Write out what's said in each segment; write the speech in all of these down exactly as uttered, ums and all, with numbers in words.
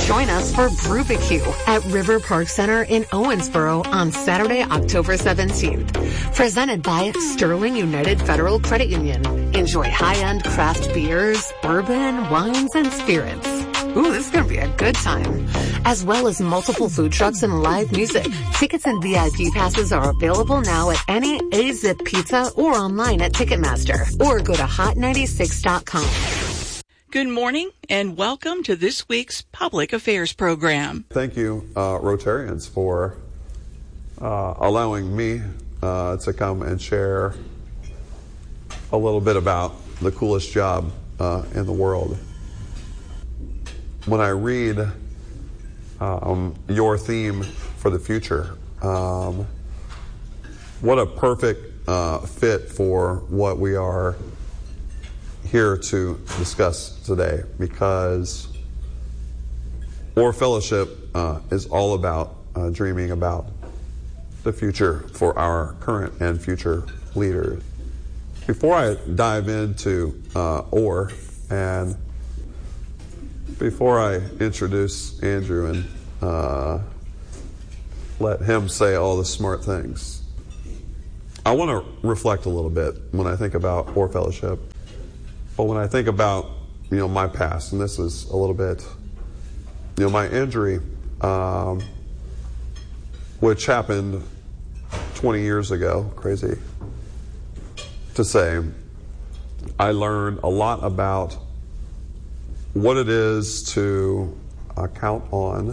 Join us for Brewbecue at River Park Center in Owensboro on Saturday, October seventeenth. Presented by Sterling United Federal Credit Union. Enjoy high-end craft beers, bourbon, wines, and spirits. Ooh, this is going to be a good time. As well as multiple food trucks and live music. Tickets and V I P passes are available now at any A-Zip Pizza or online at Ticketmaster. Or go to hot ninety-six dot com. Good morning and welcome to this week's Public Affairs program. Thank you, uh, Rotarians, for uh, allowing me uh, to come and share a little bit about the coolest job uh, in the world. When I read um, your theme for the future, um, what a perfect uh, fit for what we are here to discuss today, because Orr Fellowship uh, is all about uh, dreaming about the future for our current and future leaders. Before I dive into uh, Orr, and before I introduce Andrew and uh, let him say all the smart things, I want to reflect a little bit when I think about Orr Fellowship. But when I think about, you know, my past, and this is a little bit, you know, my injury, um, which happened twenty years ago, crazy to say, I learned a lot about what it is to uh, count on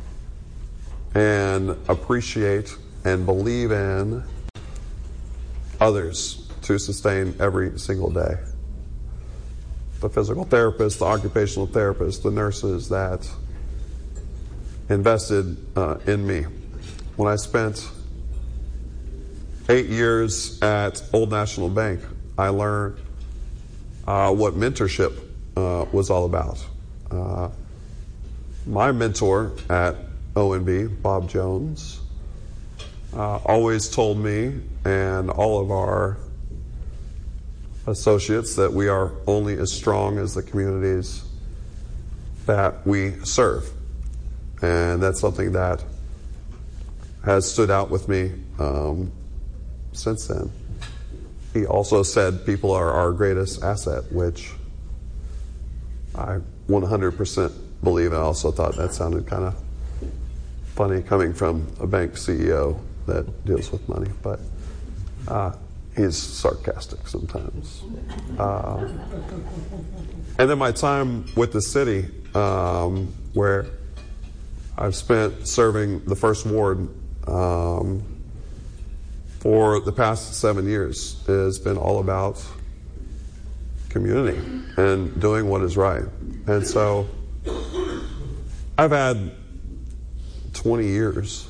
and appreciate and believe in others to sustain every single day. The physical therapist, the occupational therapist, the nurses that invested uh, in me. When I spent eight years at Old National Bank, I learned uh, what mentorship uh, was all about. Uh, my mentor at O N B, Bob Jones, uh, always told me and all of our associates that we are only as strong as the communities that we serve. And that's something that has stood out with me um, since then. He also said people are our greatest asset, which I one hundred percent believe. I also thought that sounded kind of funny coming from a bank C E O that deals with money, but uh, he's sarcastic sometimes. Uh, and then my time with the city, um, where I've spent serving the first ward um, for the past seven years, has been all about community and doing what is right. And so I've had twenty years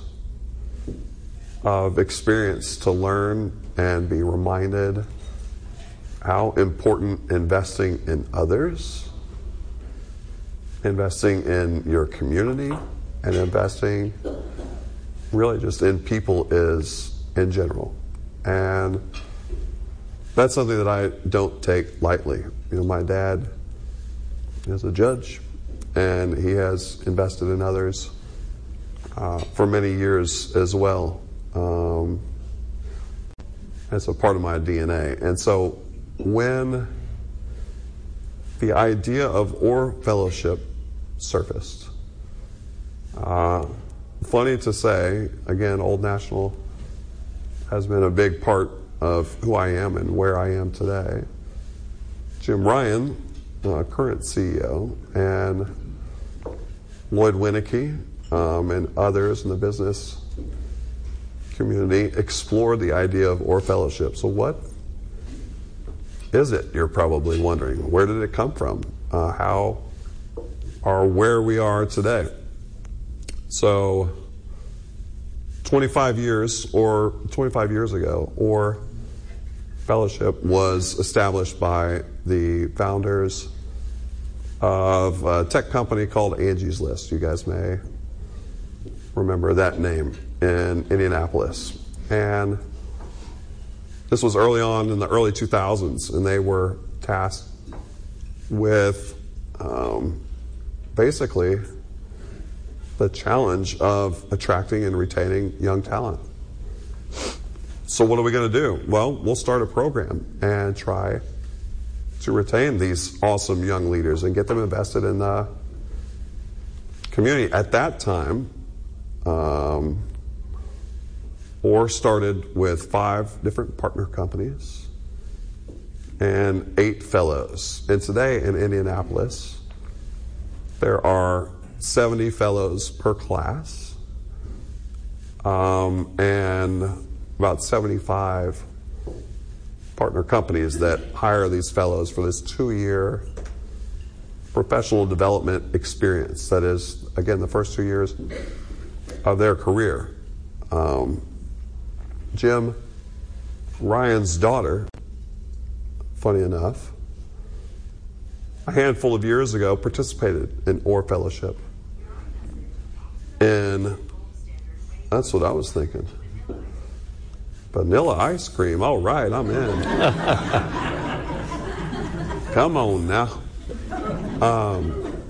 of experience to learn and be reminded how important investing in others, investing in your community, and investing really just in people is in general. And that's something that I don't take lightly. You know, my dad is a judge, and he has invested in others uh, for many years as well. Um, It's a part of my D N A. And so when the idea of Orr Fellowship surfaced, uh, funny to say, again, Old National has been a big part of who I am and where I am today. Jim Ryan, uh, current C E O, and Lloyd Winnicky um, and others in the business community explored the idea of Orr Fellowship. So what is it, you're probably wondering? Where did it come from? Uh, how or where we are today? So twenty-five years or twenty-five years ago, Orr Fellowship was established by the founders of a tech company called Angie's List. You guys may remember that name, in Indianapolis. And this was early on in the early two thousands, and they were tasked with um, basically the challenge of attracting and retaining young talent. So what are we going to do? Well, we'll start a program and try to retain these awesome young leaders and get them invested in the community. At that time, um, O R started with five different partner companies and eight fellows. And today in Indianapolis, there are seventy fellows per class, um, and about seventy-five partner companies that hire these fellows for this two-year professional development experience. That is, again, the first two years of their career. Um, Jim Ryan's daughter, funny enough, a handful of years ago participated in O R Fellowship. And that's what I was thinking. Vanilla ice cream, all right, I'm in. Come on now. Um,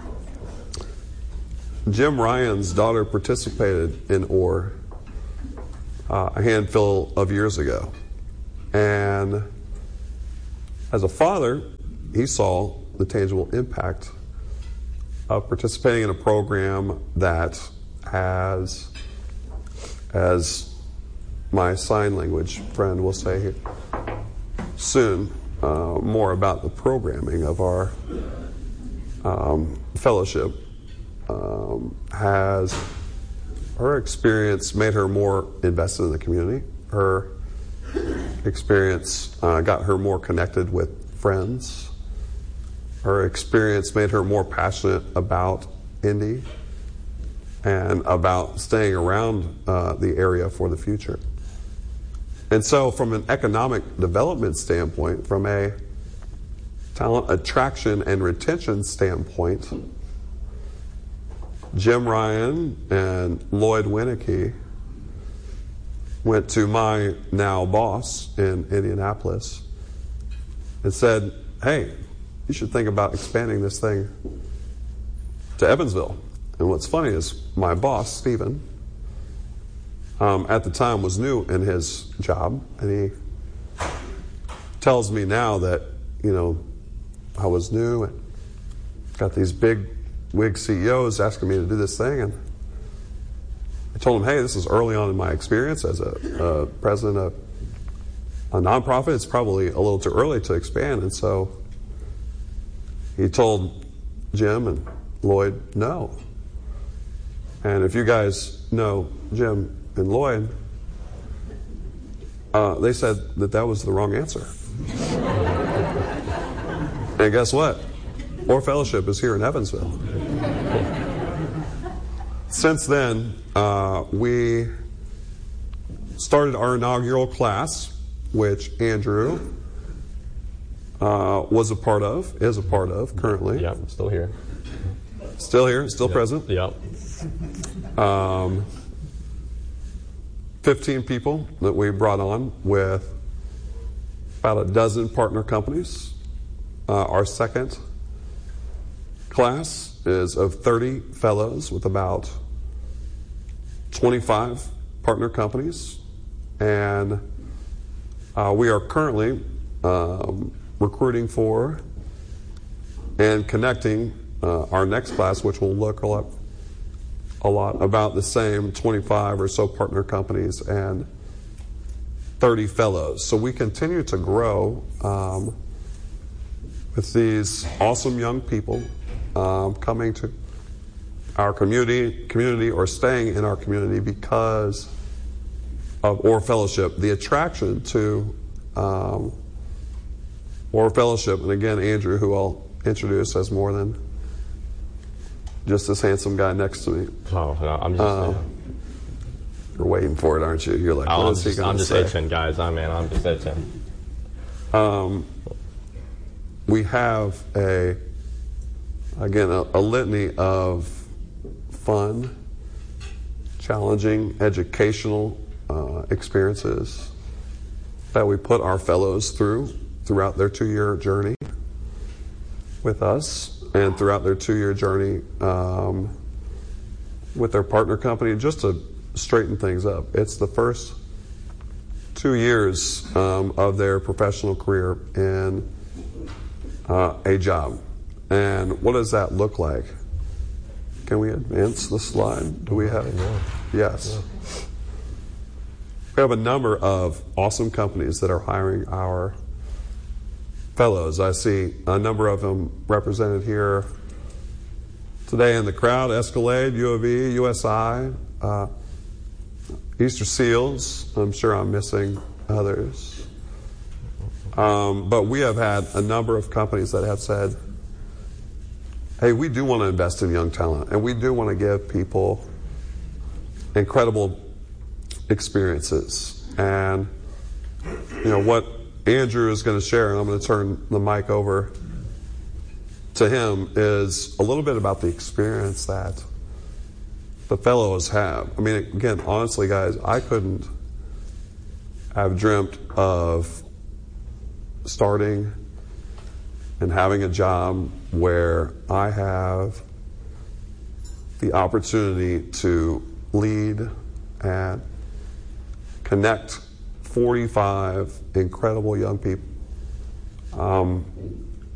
Jim Ryan's daughter participated in O R uh, a handful of years ago. And as a father, he saw the tangible impact of participating in a program that has, as my sign language friend will say here soon, uh, more about the programming of our um, fellowship, um, has her experience made her more invested in the community. Her experience uh, got her more connected with friends. Her experience made her more passionate about Indy and about staying around uh, the area for the future. And so from an economic development standpoint, from a talent attraction and retention standpoint, Jim Ryan and Lloyd Winnicky went to my now boss in Indianapolis and said, hey, you should think about expanding this thing to Evansville. And what's funny is my boss, Stephen, um, at the time was new in his job, and he tells me now that, you know, I was new and got these big wig C E Os asking me to do this thing, and I told him, hey, this is early on in my experience as a, a president of a nonprofit. It's probably a little too early to expand. And so he told Jim and Lloyd, no. And if you guys know Jim and Lloyd, uh, they said that that was the wrong answer. And guess what? O R Fellowship is here in Evansville. Since then, uh, we started our inaugural class, which Andrew uh, was a part of, is a part of currently. Yep, I'm still here. Still here, still yep. present. Yep. Um, fifteen people that we brought on with about a dozen partner companies. Uh, our second class is of thirty fellows with about twenty-five partner companies. And uh, we are currently um, recruiting for and connecting uh, our next class, which will look a lot, a lot about the same twenty-five or so partner companies and thirty fellows. So we continue to grow um, with these awesome young people um, coming to our community, community or staying in our community because of O R Fellowship. The attraction to um, O R Fellowship, and again, Andrew, who I'll introduce as more than just this handsome guy next to me. Oh, no, I'm just. Uh, you're waiting for it, aren't you? You're like, oh, what I'm is just, he going I'm to just say? itching, guys. I mean, I'm just itching. Um, we have a, again, a, a litany of fun, challenging, educational uh, experiences that we put our fellows through throughout their two-year journey with us and throughout their two-year journey um, with their partner company just to straighten things up. It's the first two years um, of their professional career in uh, a job. And what does that look like? Can we advance the slide? Do we have it? Yes. We have a number of awesome companies that are hiring our fellows. I see a number of them represented here today in the crowd. Escalade, U of E, U S I, uh, Easter Seals. I'm sure I'm missing others. Um, but we have had a number of companies that have said, hey, we do want to invest in young talent, and we do want to give people incredible experiences. And, you know, what Andrew is going to share, and I'm going to turn the mic over to him, is a little bit about the experience that the fellows have. I mean, again, honestly, guys, I couldn't have dreamt of starting and having a job where I have the opportunity to lead and connect forty-five incredible young people. Um,